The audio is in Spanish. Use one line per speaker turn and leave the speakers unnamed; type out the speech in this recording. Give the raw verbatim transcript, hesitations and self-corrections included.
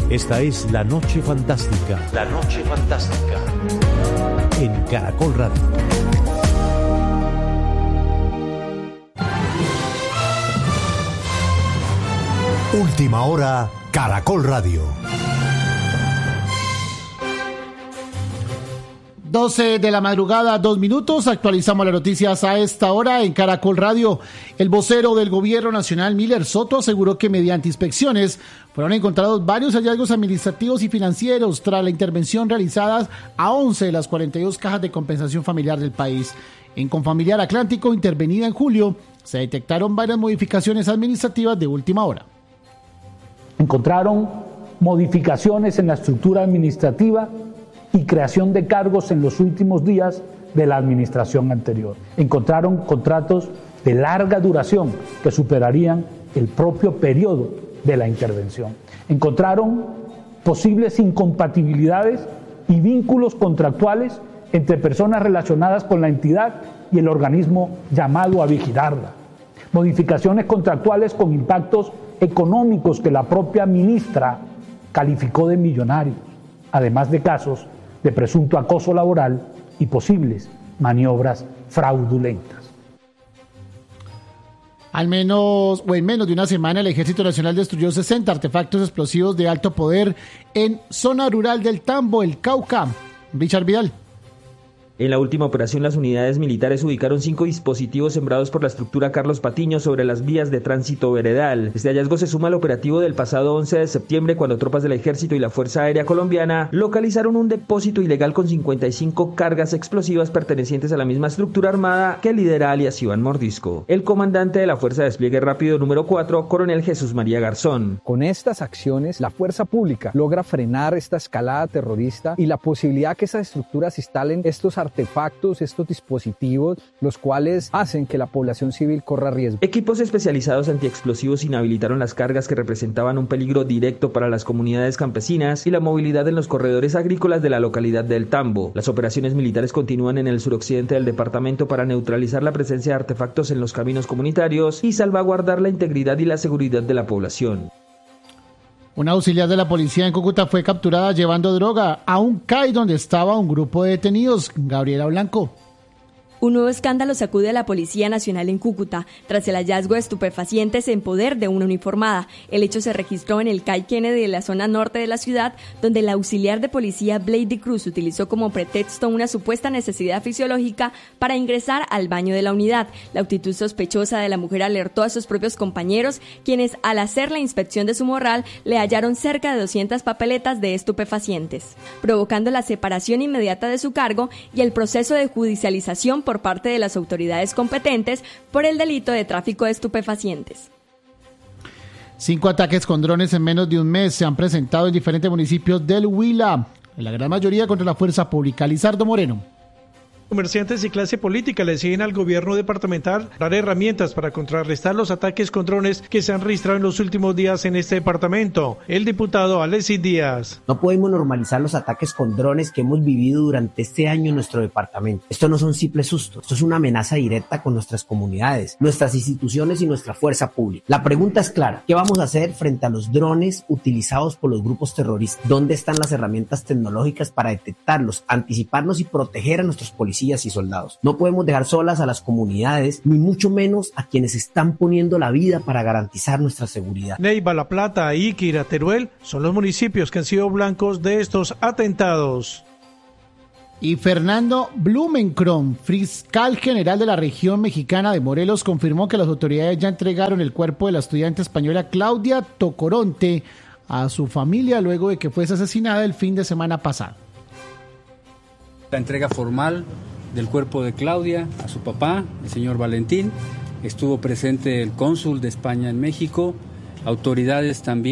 Esta es La Noche Fantástica. La Noche Fantástica. En Caracol Radio. Última hora, Caracol Radio.
doce de la madrugada, dos minutos. Actualizamos las noticias a esta hora en Caracol Radio. El vocero del Gobierno Nacional, Miller Soto, aseguró que mediante inspecciones fueron encontrados varios hallazgos administrativos y financieros tras la intervención realizada a once de las cuarenta y dos cajas de compensación familiar del país. En Confamiliar Atlántico, intervenida en julio, se detectaron varias modificaciones administrativas de última hora.
Encontraron modificaciones en la estructura administrativa y creación de cargos en los últimos días de la administración anterior. Encontraron contratos de larga duración que superarían el propio periodo de la intervención. Encontraron posibles incompatibilidades y vínculos contractuales entre personas relacionadas con la entidad y el organismo llamado a vigilarla. Modificaciones contractuales con impactos económicos que la propia ministra calificó de millonarios, además de casos de presunto acoso laboral y posibles maniobras fraudulentas.
Al menos, o en menos de una semana, el Ejército Nacional destruyó sesenta artefactos explosivos de alto poder en zona rural del Tambo, el Cauca. Richard Vidal.
En la última operación, las unidades militares ubicaron cinco dispositivos sembrados por la estructura Carlos Patiño sobre las vías de tránsito veredal. Este hallazgo se suma al operativo del pasado once de septiembre, cuando tropas del Ejército y la Fuerza Aérea Colombiana localizaron un depósito ilegal con cincuenta y cinco cargas explosivas pertenecientes a la misma estructura armada que lidera alias Iván Mordisco. El comandante de la Fuerza de Despliegue Rápido número cuatro, coronel Jesús María Garzón.
Con estas acciones, la fuerza pública logra frenar esta escalada terrorista y la posibilidad que esas estructuras instalen estos artefactos, estos dispositivos, los cuales hacen que la población civil corra riesgo.
Equipos especializados antiexplosivos inhabilitaron las cargas que representaban un peligro directo para las comunidades campesinas y la movilidad en los corredores agrícolas de la localidad del Tambo. Las operaciones militares continúan en el suroccidente del departamento para neutralizar la presencia de artefactos en los caminos comunitarios y salvaguardar la integridad y la seguridad de la población.
Una auxiliar de la policía en Cúcuta fue capturada llevando droga a un C A I donde estaba un grupo de detenidos. Gabriela Blanco.
Un nuevo escándalo sacude a la Policía Nacional en Cúcuta tras el hallazgo de estupefacientes en poder de una uniformada. El hecho se registró en el C A I Kennedy de la zona norte de la ciudad, donde la auxiliar de policía Blady Cruz utilizó como pretexto una supuesta necesidad fisiológica para ingresar al baño de la unidad. La actitud sospechosa de la mujer alertó a sus propios compañeros, quienes al hacer la inspección de su morral le hallaron cerca de doscientas papeletas de estupefacientes, provocando la separación inmediata de su cargo y el proceso de judicialización por parte de las autoridades competentes por el delito de tráfico de estupefacientes.
Cinco ataques con drones en menos de un mes se han presentado en diferentes municipios del Huila, en la gran mayoría contra la fuerza pública. Lizardo Moreno.
Comerciantes y clase política le exigen al gobierno departamental dar herramientas para contrarrestar los ataques con drones que se han registrado en los últimos días en este departamento. El diputado Alexis Díaz.
No podemos normalizar los ataques con drones que hemos vivido durante este año en nuestro departamento. Esto no son simples sustos, esto es una amenaza directa con nuestras comunidades, nuestras instituciones y nuestra fuerza pública. La pregunta es clara: ¿qué vamos a hacer frente a los drones utilizados por los grupos terroristas? ¿Dónde están las herramientas tecnológicas para detectarlos, anticiparnos y proteger a nuestros policías y soldados? No podemos dejar solas a las comunidades, ni mucho menos a quienes están poniendo la vida para garantizar nuestra seguridad.
Neiva, La Plata, Iquira, Teruel son los municipios que han sido blancos de estos atentados.
Y Fernando Blumenkron, fiscal general de la región mexicana de Morelos, confirmó que las autoridades ya entregaron el cuerpo de la estudiante española Claudia Tocoronte a su familia luego de que fuese asesinada el fin de semana pasado.
La entrega formal del cuerpo de Claudia a su papá, el señor Valentín. Estuvo presente el cónsul de España en México, autoridades también